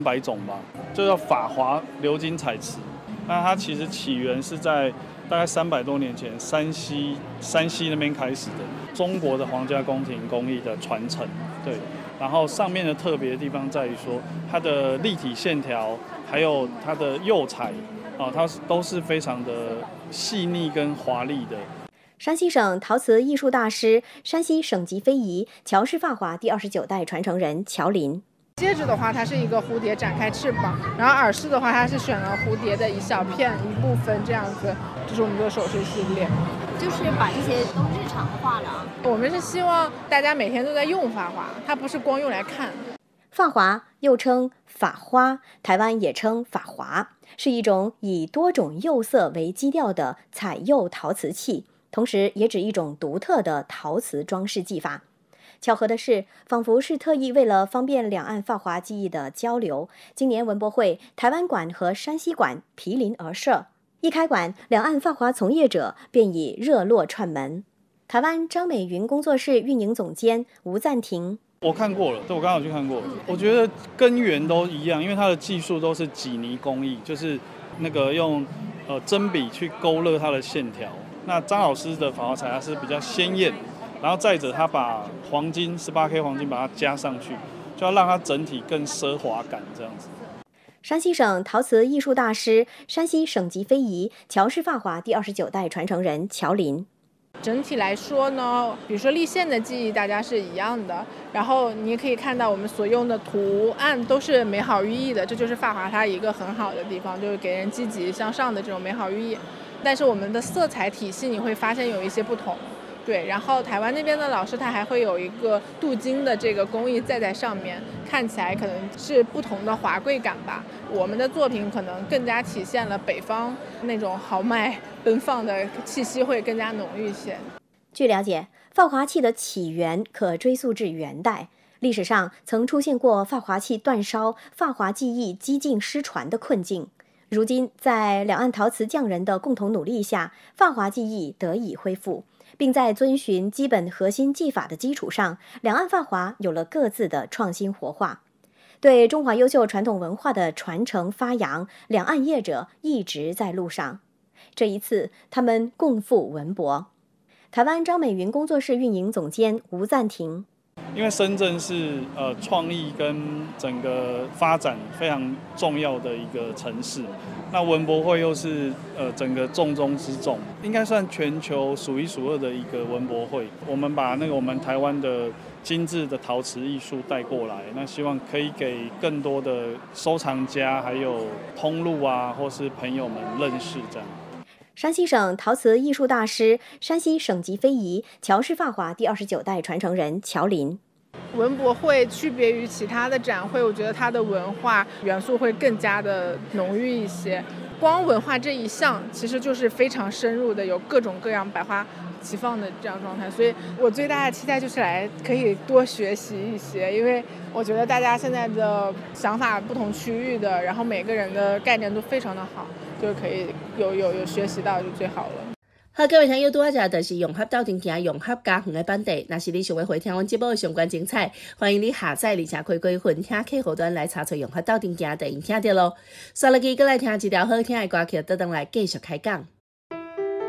100种吧，就叫法华鎏金彩瓷。那它其实起源是在大概300多年前山西那边开始的，中国的皇家宫廷工艺的传承。对，然后上面的特别的地方在于说，它的立体线条，还有它的釉彩，它都是非常的细腻跟华丽的。 山西省陶瓷艺术大师、山西省级非遗乔氏发华第29代传承人乔林。 戒指的话，它是一个蝴蝶展开翅膀，然后耳饰的话，它是选了蝴蝶的一小片一部分这样子，这是我们的首饰系列， 就是把这些都日常化了。 我们是希望大家每天都在用发华，它不是光用来看。 发华又称法花，台湾也称法华，是一种以多种釉色为基调的彩釉陶瓷器，同时也指一种独特的陶瓷装饰技法。巧合的是，仿佛是特意为了方便两岸发华技艺的交流，今年文博会台湾馆和山西馆毗邻而设，一开馆，两岸发华从业者便已热络串门。台湾张美云工作室运营总监吴赞庭： 我看过了，对，我刚好去看过。我觉得根源都一样，因为它的技术都是几泥工艺，就是那个用针笔去勾勒它的线条。那张老师的法华彩它是比较鲜艳。然后再者，他把黄金18K 黄金把它加上去，就要让它整体更奢华感这样子。 山西省陶瓷艺术大师、山西省级非遗乔氏发华第29代传承人乔林。 整体来说呢，比如说立线的技艺大家是一样的，然后你也可以看到我们所用的图案都是美好寓意的，这就是发华它一个很好的地方，就是给人积极向上的这种美好寓意。但是我们的色彩体系你会发现有一些不同。对，然后台湾那边的老师他还会有一个镀金的这个工艺在上面，看起来可能是不同的华贵感吧。我们的作品可能更加体现了北方那种豪迈奔放的气息会更加浓郁一些。 据了解，发华器的起源可追溯至元代，历史上曾出现过发华器断烧、发华技艺几近失传的困境。如今，在两岸陶瓷匠人的共同努力下，发华技艺得以恢复，并在遵循基本核心技法的基础上，两岸发华有了各自的创新活化。对中华优秀传统文化的传承发扬，两岸业者一直在路上。这一次，他们共赴文博。台湾张美云工作室运营总监吴赞庭： 因为深圳是创意跟整个发展非常重要的一个城市，那文博会又是整个重中之重，应该算全球数一数二的一个文博会。我们把那个我们台湾的精致的陶瓷艺术带过来，那希望可以给更多的收藏家还有通路啊，或是朋友们认识这样。 山西省陶瓷艺术大师、山西省级非遗乔氏发华第29代传承人乔林： 文博会区别于其他的展会，我觉得它的文化元素会更加的浓郁一些。光文化这一项其实就是非常深入的，有各种各样百花齐放的这样状态，所以我最大的期待就是来可以多学习一些，因为我觉得大家现在的想法不同区域的，然后每个人的概念都非常的好，就可以有学习到就最好了。 好，各位听友拄仔遮就是融合斗阵行融合家园的版地。若是你想要回听阮节目的相关精彩，欢迎你下载而且开开分听客户端来查找融合斗阵行，就会听到咯。刷落去，过来听一条好听的歌曲，倒转来继续开讲。